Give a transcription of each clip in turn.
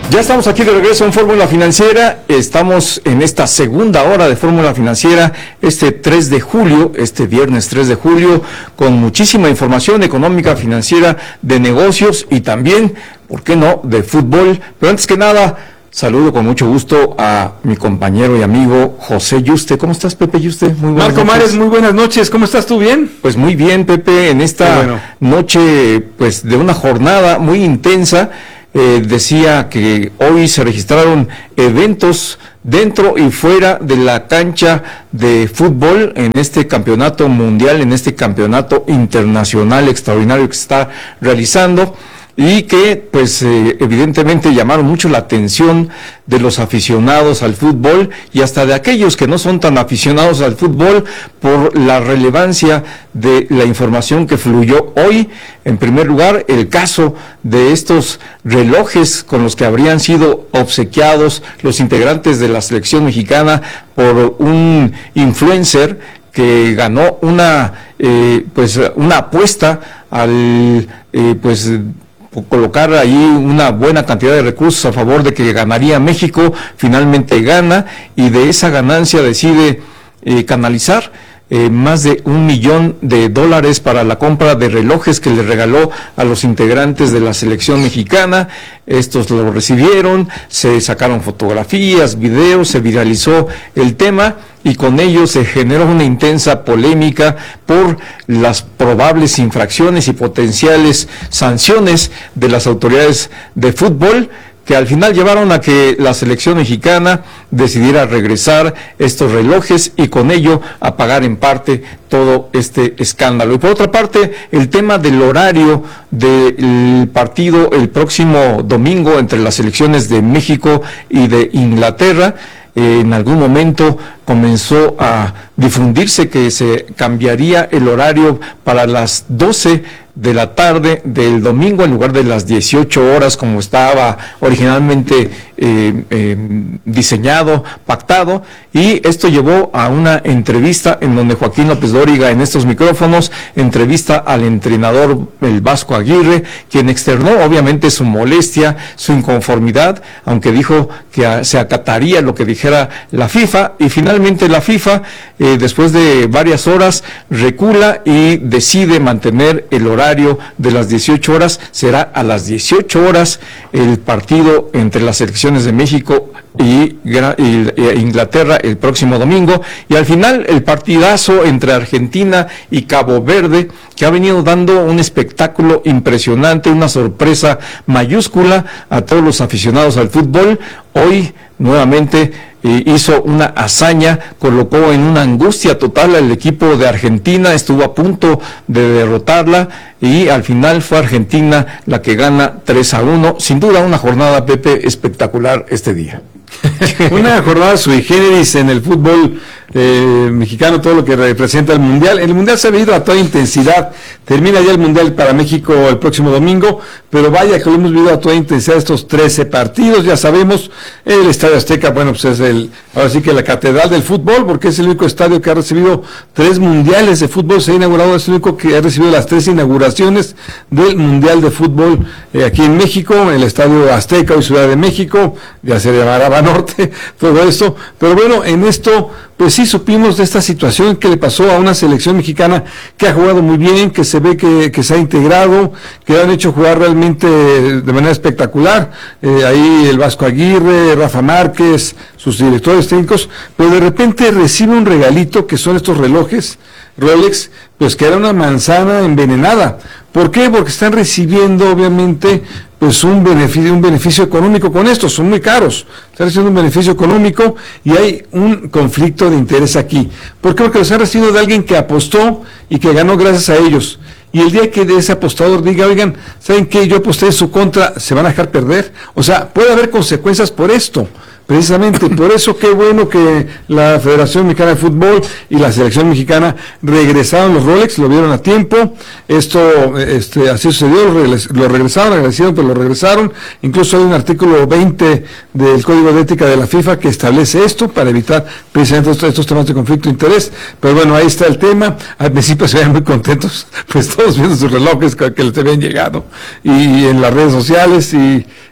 Ya estamos aquí de regreso en Fórmula Financiera. Estamos en esta segunda hora de Fórmula Financiera, este viernes 3 de julio, con muchísima información económica, financiera, de negocios y también, ¿por qué no?, de fútbol. Pero antes que nada, saludo con mucho gusto a mi compañero y amigo José Yuste. ¿Cómo estás, Pepe Yuste? Muy buenas noches. Marco Mares, muy buenas noches. ¿Cómo estás tú? ¿Bien? Pues muy bien, Pepe, en esta noche pues de una jornada muy intensa. Decía que hoy se registraron eventos dentro y fuera de la cancha de fútbol en este campeonato mundial, en este campeonato internacional extraordinario que se está realizando, y que pues evidentemente llamaron mucho la atención de los aficionados al fútbol y hasta de aquellos que no son tan aficionados al fútbol por la relevancia de la información que fluyó hoy. En primer lugar, el caso de estos relojes con los que habrían sido obsequiados los integrantes de la selección mexicana por un influencer que ganó una apuesta al colocar ahí una buena cantidad de recursos a favor de que ganaría México. Finalmente gana, y de esa ganancia decide canalizar más de $1 millón para la compra de relojes que le regaló a los integrantes de la selección mexicana. Estos lo recibieron, se sacaron fotografías, videos, se viralizó el tema, y con ello se generó una intensa polémica por las probables infracciones y potenciales sanciones de las autoridades de fútbol, que al final llevaron a que la selección mexicana decidiera regresar estos relojes y con ello apagar en parte todo este escándalo. Y por otra parte, el tema del horario del partido el próximo domingo entre las selecciones de México y de Inglaterra. En algún momento comenzó a difundirse que se cambiaría el horario para las 12 de la tarde del domingo en lugar de las 18 horas como estaba originalmente diseñado, pactado, y esto llevó a una entrevista en donde Joaquín López Dóriga, en estos micrófonos, entrevista al entrenador, el Vasco Aguirre, quien externó obviamente su molestia, su inconformidad, aunque dijo que se acataría lo que dijera la FIFA, y finalmente la FIFA, después de varias horas, recula y decide mantener el horario de las 18 horas. Será a las 18 horas el partido entre las selecciones de México y Inglaterra el próximo domingo, y al final el partidazo entre Argentina y Cabo Verde, que ha venido dando un espectáculo impresionante, una sorpresa mayúscula a todos los aficionados al fútbol. Hoy nuevamente hizo una hazaña, colocó en una angustia total al equipo de Argentina, estuvo a punto de derrotarla y al final fue Argentina la que gana 3-1. Sin duda una jornada, Pepe, espectacular este día. Una jornada sui generis en el fútbol mexicano, todo lo que representa el Mundial. El Mundial se ha vivido a toda intensidad. Termina ya el Mundial para México el próximo domingo, pero vaya que lo hemos vivido a toda intensidad estos 13 partidos. Ya sabemos, el Estadio Azteca, bueno, pues es ahora sí que la catedral del fútbol, porque es el único estadio que ha recibido 3 mundiales de fútbol. Se ha inaugurado, es el único que ha recibido las 3 inauguraciones del Mundial de Fútbol aquí en México, el Estadio Azteca, hoy Ciudad de México, ya se llamará Banorte, todo esto. Pero bueno, en esto pues sí supimos de esta situación que le pasó a una selección mexicana que ha jugado muy bien, que se ve que se ha integrado, que lo han hecho jugar realmente de manera espectacular. Ahí el Vasco Aguirre, Rafa Márquez, sus directores técnicos, pero de repente recibe un regalito que son estos relojes Rolex, pues que era una manzana envenenada. ¿Por qué? Porque están recibiendo obviamente pues un beneficio económico con esto, son muy caros, están recibiendo un beneficio económico y hay un conflicto de interés aquí. ¿Por qué? Porque los han recibido de alguien que apostó y que ganó gracias a ellos. Y el día que de ese apostador diga, oigan, ¿saben qué? Yo aposté en su contra, ¿se van a dejar perder? O sea, puede haber consecuencias por esto. Precisamente, por eso qué bueno que la Federación Mexicana de Fútbol y la Selección Mexicana regresaron los Rolex, lo vieron a tiempo. Esto, así sucedió, lo regresaron, agradecieron, pero lo regresaron. Incluso hay un artículo 20 del Código de Ética de la FIFA que establece esto para evitar precisamente estos temas de conflicto de interés. Pero bueno, ahí está el tema. Al principio se veían muy contentos, pues todos viendo sus relojes que les habían llegado y en las redes sociales y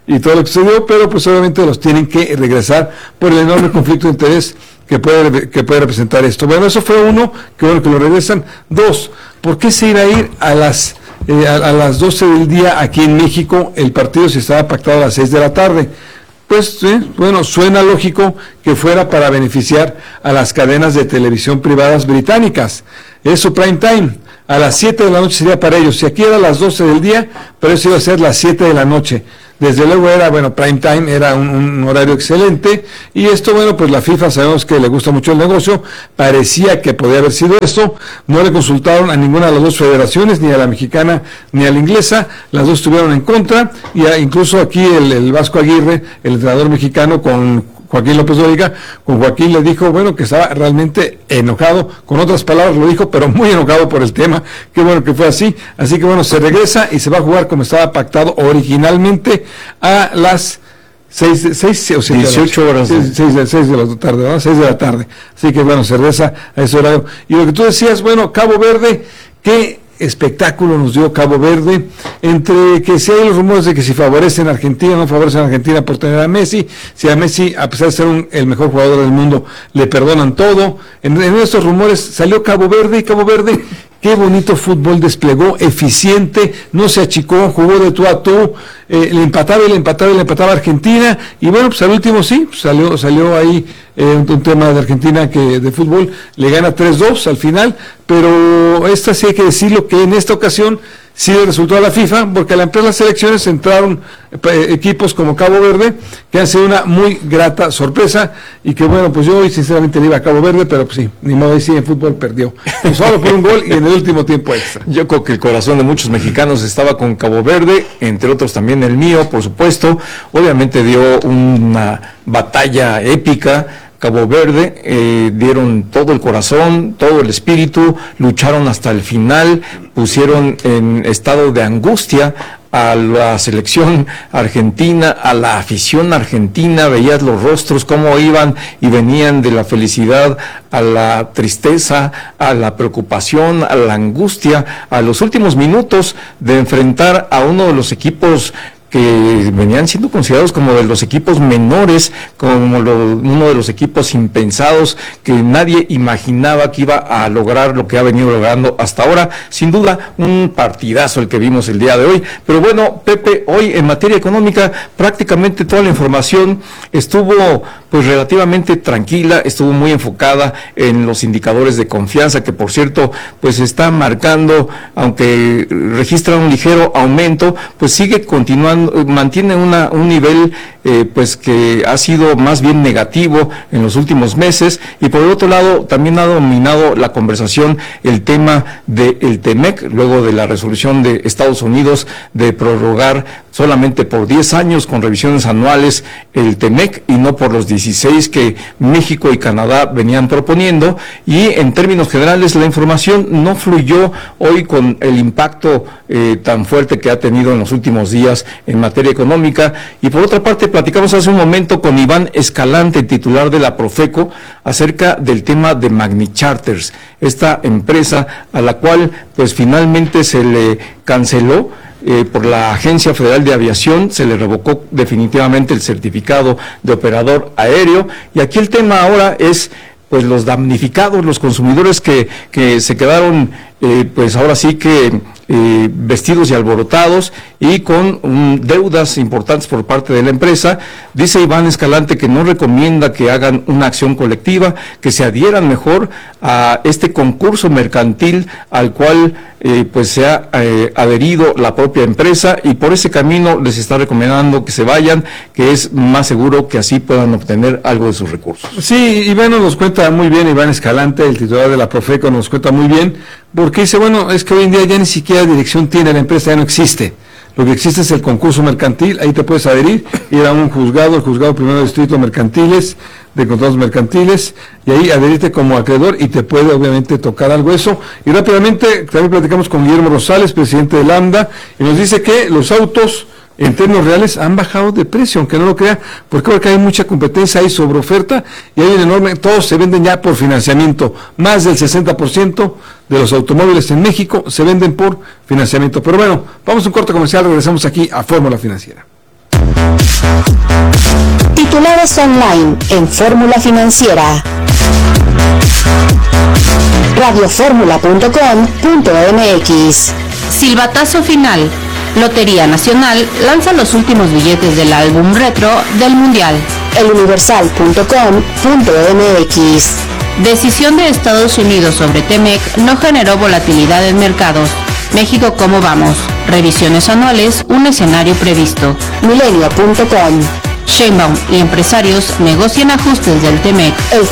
y todo lo que sucedió, pero pues obviamente los tienen que regresar por el enorme conflicto de interés que puede representar esto. Bueno, eso fue uno, que bueno que lo regresan. Dos, ¿por qué se iba a ir a las 12 del día aquí en México el partido si estaba pactado a las 6 de la tarde? Pues bueno, suena lógico que fuera para beneficiar a las cadenas de televisión privadas británicas. Es su prime time. A las 7 de la noche sería para ellos. Si aquí era a las 12 del día, pero eso iba a ser las 7 de la noche. Desde luego era, bueno, prime time era un horario excelente, y esto, bueno, pues la FIFA sabemos que le gusta mucho el negocio, parecía que podía haber sido esto, no le consultaron a ninguna de las dos federaciones, ni a la mexicana ni a la inglesa, las dos estuvieron en contra, y incluso aquí el Vasco Aguirre, el entrenador mexicano, con Joaquín López Dóriga, con Joaquín le dijo, bueno, que estaba realmente enojado, con otras palabras lo dijo, pero muy enojado por el tema, qué bueno que fue así que bueno, se regresa y se va a jugar como estaba pactado originalmente a las 18 horas. 6 de la tarde, ¿verdad? 6 de la tarde, así que bueno, se regresa a ese horario. Y lo que tú decías, bueno, Cabo Verde, ¿qué espectáculo nos dio Cabo Verde? Entre que si hay los rumores de que si favorecen a Argentina, no favorecen a Argentina por tener a Messi, si a Messi, a pesar de ser el mejor jugador del mundo, le perdonan todo. En estos rumores salió Cabo Verde, y Cabo Verde, qué bonito fútbol desplegó, eficiente, no se achicó, jugó de tú a tú, le empataba a Argentina, y bueno, pues al último sí, pues salió ahí un tema de Argentina de fútbol, le gana 3-2 al final, pero sí hay que decirlo, que en esta ocasión sí le resultó a la FIFA, porque al ampliar las selecciones entraron equipos como Cabo Verde, que han sido una muy grata sorpresa, y que bueno, pues yo hoy sinceramente le iba a Cabo Verde, pero pues sí, ni modo, ahí sí en fútbol perdió, solo por un gol y en el último tiempo extra. Yo creo que el corazón de muchos mexicanos estaba con Cabo Verde, entre otros también el mío, por supuesto. Obviamente dio una batalla épica. Cabo Verde, dieron todo el corazón, todo el espíritu, lucharon hasta el final, pusieron en estado de angustia a la selección argentina, a la afición argentina, veías los rostros cómo iban y venían de la felicidad a la tristeza, a la preocupación, a la angustia, a los últimos minutos de enfrentar a uno de los equipos que venían siendo considerados como de los equipos menores, como uno de los equipos impensados, que nadie imaginaba que iba a lograr lo que ha venido logrando hasta ahora. Sin duda, un partidazo el que vimos el día de hoy. Pero bueno, Pepe, hoy en materia económica, prácticamente toda la información estuvo pues relativamente tranquila, estuvo muy enfocada en los indicadores de confianza, que por cierto, pues está marcando, aunque registra un ligero aumento, pues sigue continuando, mantiene un nivel pues que ha sido más bien negativo en los últimos meses. Y por el otro lado, también ha dominado la conversación el tema del TEMEC, luego de la resolución de Estados Unidos de prorrogar solamente por 10 años con revisiones anuales el TEMEC y no por los 16 que México y Canadá venían proponiendo. Y en términos generales la información no fluyó hoy con el impacto tan fuerte que ha tenido en los últimos días en materia económica. Y por otra parte, platicamos hace un momento con Iván Escalante, titular de la Profeco, acerca del tema de Magni Charters, esta empresa a la cual pues finalmente se le canceló por la Agencia Federal de Aviación, se le revocó definitivamente el certificado de operador aéreo. Y aquí el tema ahora es pues los damnificados, los consumidores que se quedaron pues ahora sí que vestidos y alborotados y con deudas importantes por parte de la empresa. Dice Iván Escalante que no recomienda que hagan una acción colectiva, que se adhieran mejor a este concurso mercantil al cual pues se ha adherido la propia empresa, y por ese camino les está recomendando que se vayan, que es más seguro que así puedan obtener algo de sus recursos. Sí, Iván nos cuenta muy bien, Iván Escalante, el titular de la Profeco, nos cuenta muy bien, porque dice, bueno, es que hoy en día ya ni siquiera dirección tiene la empresa, ya no existe. Lo que existe es el concurso mercantil, ahí te puedes adherir, ir a un juzgado, el juzgado primero de distrito mercantiles, de contratos mercantiles, y ahí adherirte como acreedor y te puede obviamente tocar algo eso. Y rápidamente también platicamos con Guillermo Rosales, presidente de Lambda, y nos dice que los autos en términos reales han bajado de precio, aunque no lo crea, porque hay mucha competencia, hay sobre oferta y hay un enorme, todos se venden ya por financiamiento, más del 60% de los automóviles en México se venden por financiamiento. Pero bueno, vamos a un corte comercial, regresamos aquí a Fórmula Financiera. Titulares online en Fórmula Financiera. radioformula.com.mx. Silbatazo final. Lotería Nacional lanza los últimos billetes del álbum retro del Mundial. eluniversal.com.mx. Decisión de Estados Unidos sobre TEMEC no generó volatilidad en mercados. México, ¿cómo vamos? Revisiones anuales, un escenario previsto. Milenio.com. Sheinbaum y empresarios negocian ajustes del TEMEC.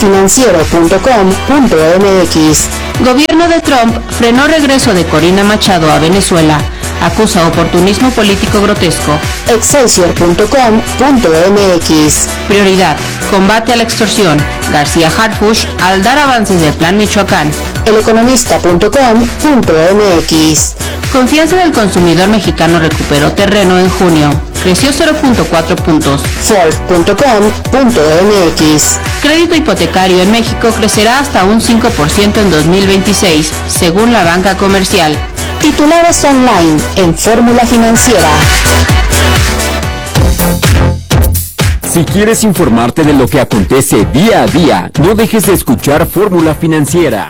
elfinanciero.com.mx. Gobierno de Trump frenó regreso de Corina Machado a Venezuela. Acusa oportunismo político grotesco. Excelsior.com.mx. Prioridad, combate a la extorsión. García Harfuch al dar avances del Plan Michoacán. Eleconomista.com.mx. Confianza del consumidor mexicano recuperó terreno en junio. Creció 0.4 puntos. Ford.com.mx. Crédito hipotecario en México crecerá hasta un 5% en 2026, según la banca comercial. Titulares online en Fórmula Financiera. Si quieres informarte de lo que acontece día a día, no dejes de escuchar Fórmula Financiera.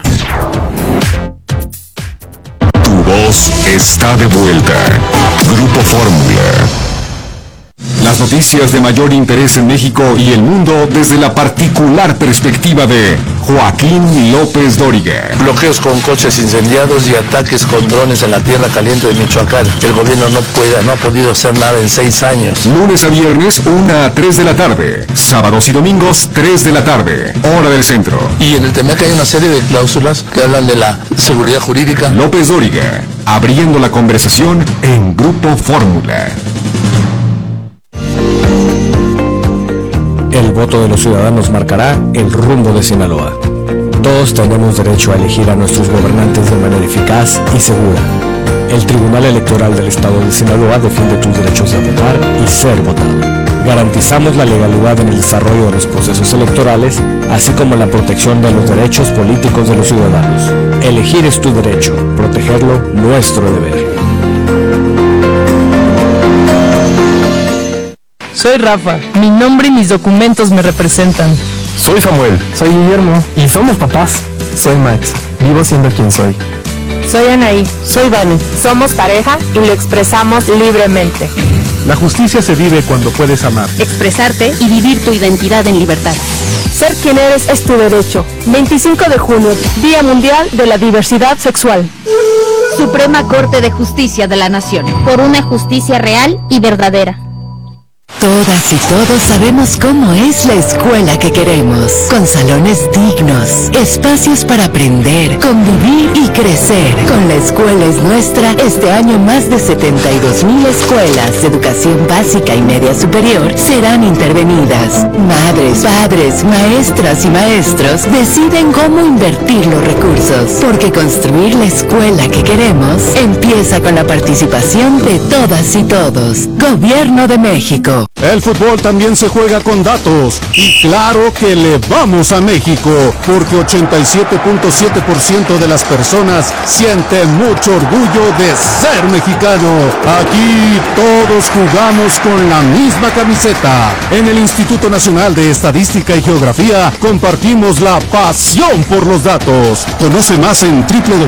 Tu voz está de vuelta. Grupo Fórmula. Las noticias de mayor interés en México y el mundo desde la particular perspectiva de Joaquín López Dóriga. Bloqueos con coches incendiados y ataques con drones en la tierra caliente de Michoacán. El gobierno no ha podido hacer nada en 6 años. Lunes a viernes, 1 a 3 de la tarde. Sábados y domingos, 3 de la tarde. Hora del centro. Y en el TEMEC hay una serie de cláusulas que hablan de la seguridad jurídica. López Dóriga, abriendo la conversación en Grupo Fórmula. El voto de los ciudadanos marcará el rumbo de Sinaloa. Todos tenemos derecho a elegir a nuestros gobernantes de manera eficaz y segura. El Tribunal Electoral del Estado de Sinaloa defiende tus derechos de votar y ser votado. Garantizamos la legalidad en el desarrollo de los procesos electorales, así como la protección de los derechos políticos de los ciudadanos. Elegir es tu derecho, protegerlo nuestro deber. Soy Rafa, mi nombre y mis documentos me representan. Soy Samuel. Soy Guillermo. Y somos papás. Soy Max, vivo siendo quien soy. Soy Anaí. Soy Dani. Somos pareja y lo expresamos libremente. La justicia se vive cuando puedes amar, expresarte y vivir tu identidad en libertad. Ser quien eres es tu derecho. 25 de junio, Día Mundial de la Diversidad Sexual. Suprema Corte de Justicia de la Nación. Por una justicia real y verdadera. Todas y todos sabemos cómo es la escuela que queremos, con salones dignos, espacios para aprender, convivir y crecer. Con La Escuela es Nuestra, este año más de 72,000 escuelas de educación básica y media superior serán intervenidas. Madres, padres, maestras y maestros deciden cómo invertir los recursos, porque construir la escuela que queremos empieza con la participación de todas y todos. Gobierno de México. El fútbol también se juega con datos y claro que le vamos a México porque 87.7% de las personas sienten mucho orgullo de ser mexicano. Aquí todos jugamos con la misma camiseta. En el Instituto Nacional de Estadística y Geografía compartimos la pasión por los datos. Conoce más en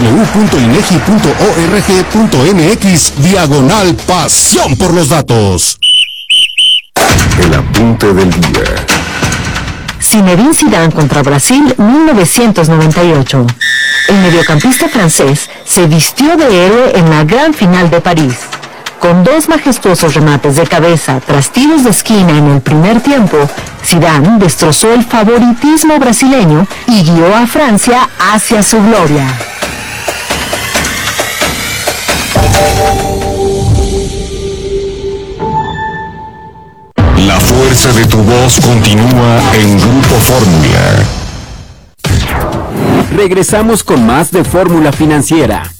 www.inegi.org.mx/pasión por los datos. El apunte del día. Zinedine Zidane contra Brasil 1998. El mediocampista francés se vistió de héroe en la gran final de París. Con 2 majestuosos remates de cabeza tras tiros de esquina en el primer tiempo, Zidane destrozó el favoritismo brasileño y guió a Francia hacia su gloria. La fuerza de tu voz continúa en Grupo Fórmula. Regresamos con más de Fórmula Financiera.